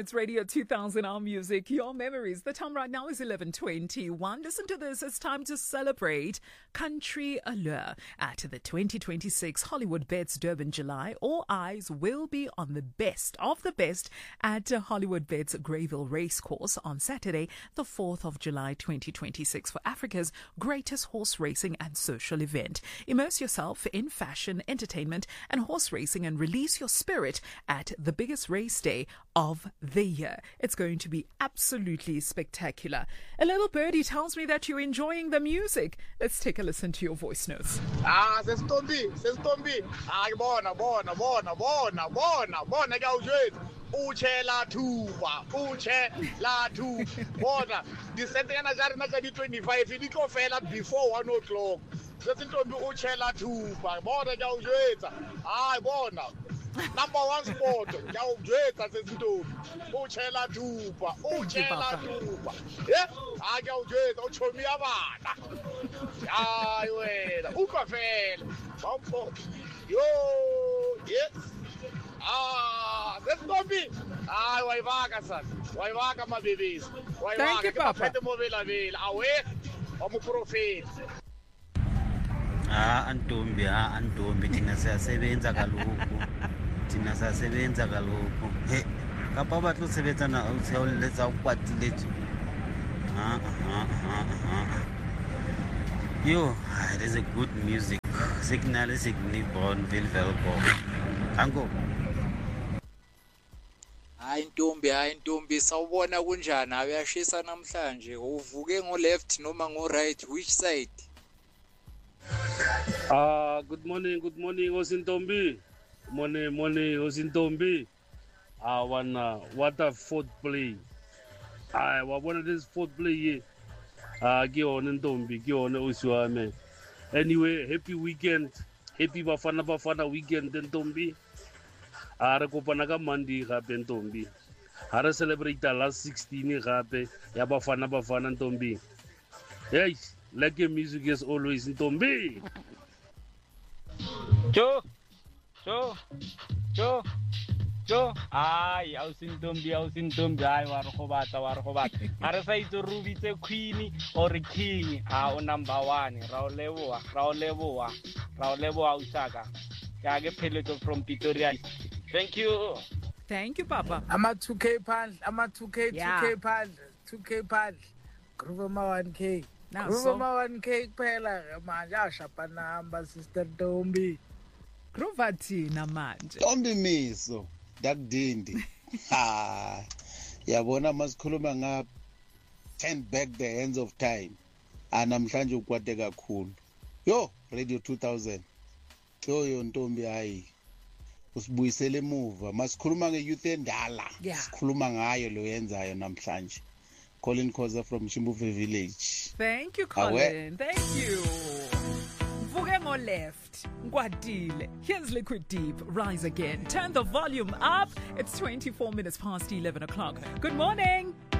It's Radio 2000, our music, your memories. The time right now is 11:21. Listen to this. It's time to celebrate Country Allure at the 2026 Hollywood Bets Durban July. All eyes will be on the best of the best at Hollywood Bets Greyville Racecourse on Saturday, the 4th of July 2026 for Africa's greatest horse racing and social event. Immerse yourself in fashion, entertainment and horse racing and release your spirit at the biggest race day of the year. It's going to be absolutely spectacular. A little birdie tells me that you're enjoying the music. Let's take a listen to your voice notes. Sesitombi. Bona kawujwethu. Uche la tuba. Bona. Disentengana jari na kadi 25 iliko fela before 1 o'clock. Sesitombi uche la tuba. Bona kawujwethu. Bona. Number 1 sport, kawujwethu Sesitombi. Uche la tuba. Yeah? Kawujwethu uchomi abana. Wena. Ukafela. Bambo. Yo, yes. Sesitombi. Wayivaka sana. Wayivaka mabibisi. Thank you, Papa. Phethe movela. Awe. Umuprofeti. Antombi thina siyasebenza kaloku he kapa batlo sebetsa na useoletsa ukwatile yo there's a good music signal born welcome ango Hayi ntombi sawubona kunjani uyashisa namhlanje uvuke ngo left noma ngo right which side Good morning Osintombi. Morning Osintombi. What a fourth play. Wabona this fourth play here. Ke on Ntombi, ke on Usiwame. Anyway, happy weekend. Happy Bafana weekend Ntombi. Re kopana ka Monday gape Ntombi. Ha re celebrate last 16 gape ya Bafana Ntombi. Hey, like your music is always Ntombi. Joe. Ay, ausintombi. Ay, warhobata. Are sa itse rubitse queen or king. O number 1. Raoleboa usaka. Ke Peleto from Pretoria. Thank you. Thank you, Papa. Ama 2K phandle. 2K phandle. Groove ma 1K. Groove ma 1K kuphela manje ashapa namba sister Ntombi. Groove thina manje. Ntombi miso dakudindi. Yabona masikhuluma nga turn back the hands of time. Namhlanje ukwate kakhulu. Yo Radio 2000. Yo Ntombi hayi. Usibuyisele emuva. Masikhuluma nge-youth endala. Sikhuluma ngayo lo yenzayo namhlanje. Colin Khoza from Chimbuve Village. Thank you, Colin. Thank you. Vuke ngo left. Ngwadile. Here's Liquid Deep. Rise again. Turn the volume up. It's 24 minutes past 11 o'clock. Good morning.